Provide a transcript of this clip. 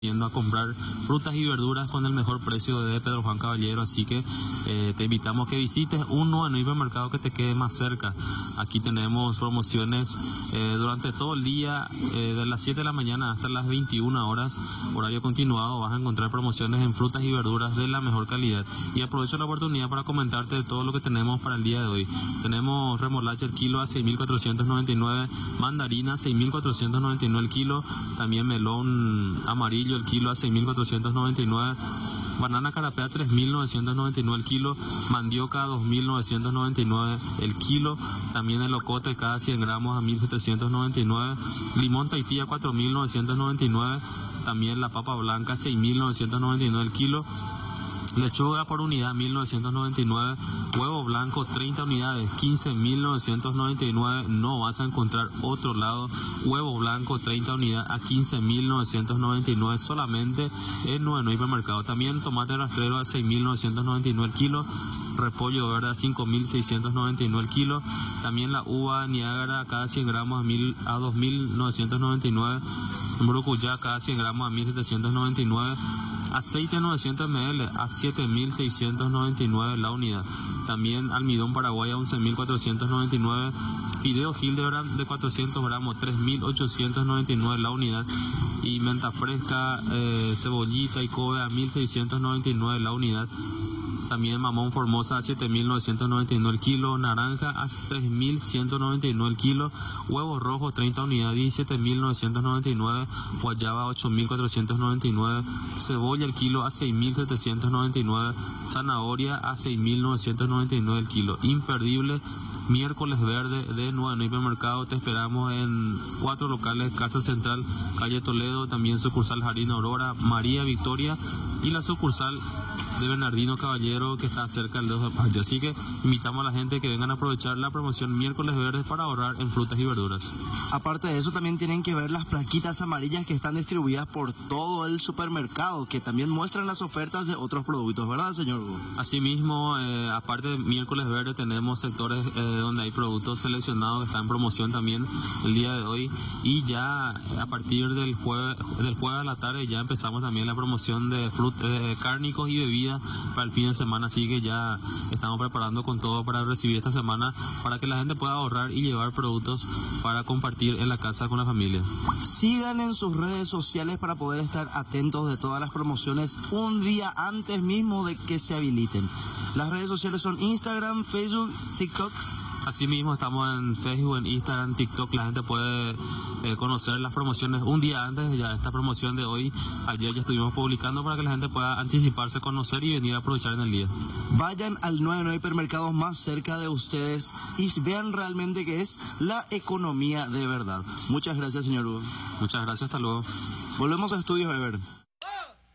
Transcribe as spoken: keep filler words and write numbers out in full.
yendo a comprar frutas y verduras con el mejor precio de Pedro Juan Caballero, así que eh, te invitamos a que visites uno en el hipermercado que te quede más cerca. Aquí tenemos promociones eh, durante todo el día, eh, de las siete de la mañana hasta las veintiuna horas, horario continuado. Vas a encontrar promociones en frutas y verduras de la mejor calidad. Y aprovecho la oportunidad para comentarte de todo lo que tenemos para el día de hoy. Tenemos remolacha el kilo a seis mil cuatrocientos noventa y nueve, mandarina seis mil cuatrocientos noventa y nueve el kilo, también melón amarillo el kilo a seis mil cuatrocientos noventa y nueve, banana carapea tres mil novecientos noventa y nueve el kilo, mandioca dos mil novecientos noventa y nueve el kilo, también el locote cada cien gramos a mil setecientos noventa y nueve, limón Tahití a cuatro mil novecientos noventa y nueve, también la papa blanca seis mil novecientos noventa y nueve el kilo, lechuga por unidad mil novecientos noventa y nueve, huevo blanco treinta unidades quince mil novecientos noventa y nueve, no vas a encontrar otro lado, huevo blanco treinta unidades a quince mil novecientos noventa y nueve solamente en Nuevo Hipermercado. También tomate rastrero a seis mil novecientos noventa y nueve el kilo, repollo verde a cinco mil seiscientos noventa y nueve el kilo, también la uva Niágara cada cien gramos a, mil, a dos mil novecientos noventa y nueve, brucuyá cada cien gramos a mil setecientos noventa y nueve, aceite novecientos mililitros a siete mil seiscientos noventa y nueve la unidad. También almidón paraguay a once mil cuatrocientos noventa y nueve. Fideo Hildebrand de cuatrocientos gramos tres mil ochocientos noventa y nueve la unidad. Y menta fresca, eh, cebollita y Kobe a mil seiscientos noventa y nueve la unidad. También mamón Formosa a siete mil novecientos noventa y nueve el kilo, naranja a tres mil ciento noventa y nueve el kilo, huevos rojos treinta unidades diecisiete mil novecientos noventa y nueve, guayaba ocho mil cuatrocientos noventa y nueve, cebolla el kilo a seis mil setecientos noventa y nueve, zanahoria a seis mil novecientos noventa y nueve el kilo. Imperdible miércoles verde de Nuevo Hipermercado. Te esperamos en cuatro locales: Casa Central, calle Toledo, también sucursal Jardín Aurora, María Victoria y la sucursal de Bernardino Caballero, que está cerca del dos de mayo. Así que invitamos a la gente que vengan a aprovechar la promoción miércoles verdes para ahorrar en frutas y verduras. Aparte de eso, también tienen que ver las plaquitas amarillas que están distribuidas por todo el supermercado, que también muestran las ofertas de otros productos, ¿verdad, señor? Asimismo, eh, aparte de miércoles verde, tenemos sectores eh, donde hay productos seleccionados que están en promoción también el día de hoy, y ya a partir del jueves del jueves a la tarde ya empezamos también la promoción de frut eh, cárnicos y bebidas para el fin de semana, así que ya estamos preparando con todo para recibir esta semana, para que la gente pueda ahorrar y llevar productos para compartir en la casa con la familia. Sigan en sus redes sociales para poder estar atentos de todas las promociones un día antes mismo de que se habiliten. Las redes sociales son Instagram, Facebook, TikTok. Asimismo estamos en Facebook, en Instagram, TikTok. La gente puede eh, conocer las promociones un día antes. Ya esta promoción de hoy, ayer ya estuvimos publicando para que la gente pueda anticiparse, conocer y venir a aprovechar en el día. Vayan al nueve hipermercados más cerca de ustedes y vean realmente qué es la economía de verdad. Muchas gracias, señor Hugo. Muchas gracias, hasta luego. Volvemos a Estudios Ever.